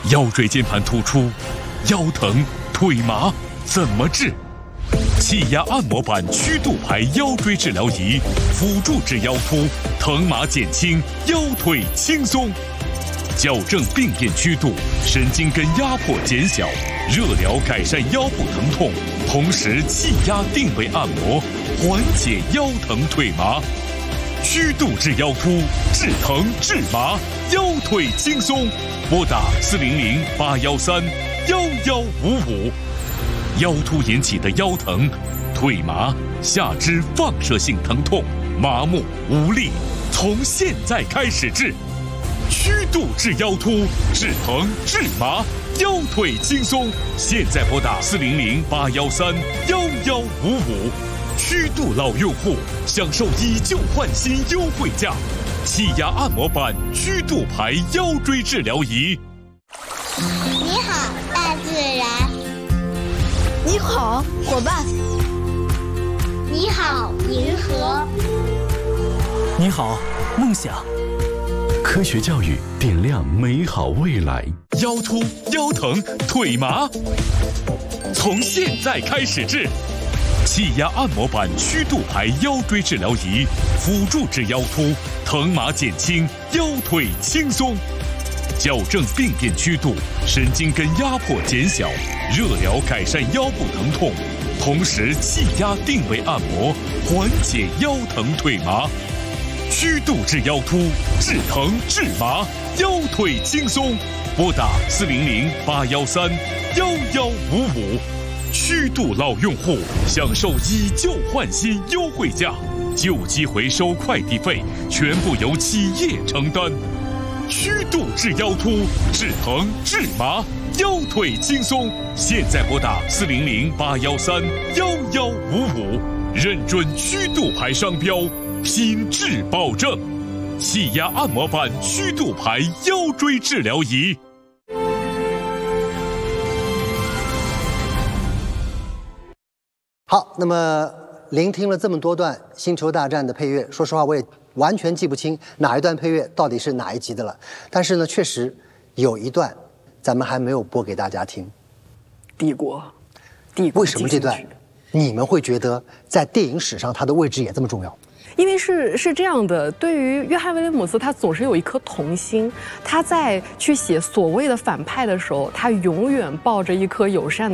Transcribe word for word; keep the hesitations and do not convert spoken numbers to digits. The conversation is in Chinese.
腰椎间盘突出、腰疼、腿麻怎么治？气压按摩板曲度排腰椎治疗仪，辅助治腰突，疼麻减轻，腰腿轻松。矫正病变曲度，神经根压迫减小，热疗改善腰部疼痛，同时气压定位按摩，缓解腰疼腿麻。曲度治腰突，治疼治麻，腰腿轻松。拨打四零零八幺三幺幺五五。腰突引起的腰疼、腿麻、下肢放射性疼痛、麻木无力，从现在开始治。曲度治腰突，治疼治麻，腰腿轻松。现在拨打四零零八幺三幺幺五五。曲度老用户享受以旧换新优惠价，气压按摩板曲度排腰椎治疗仪。 你好，大自然。 你好，伙伴。 你好，银河。 你好，梦想。 科学教育点亮美好未来。 腰突、腰疼、腿麻，从现在开始治。气压按摩板曲度排腰椎治疗仪，辅助治腰突，疼麻减轻，腰腿轻松。矫正病变曲度，神经根压迫减小，热疗改善腰部疼痛，同时气压定位按摩，缓解腰疼腿麻。曲度治腰突，治疼治麻，腰腿轻松。拨打四零零八幺三幺幺五五。曲度老用户享受以旧换新优惠价，旧机回收快递费全部由企业承担。曲度治腰突，治疼治麻，腰腿轻松。现在拨打四零零八幺三幺幺五五，认准曲度牌商标，品质保证。气压按摩板曲度牌腰椎治疗仪。 好，那么聆听了这么多段《星球大战》的配乐，说实话我也完全记不清哪一段配乐到底是哪一集的了。但是呢，确实有一段咱们还没有播给大家听。 帝国，帝国。 为什么这段你们会觉得在电影史上它的位置也这么重要？ 因为是是这样的，对于约翰威廉姆斯，他总是有一颗童心。他在去写所谓的反派的时候，他永远抱着一颗友善的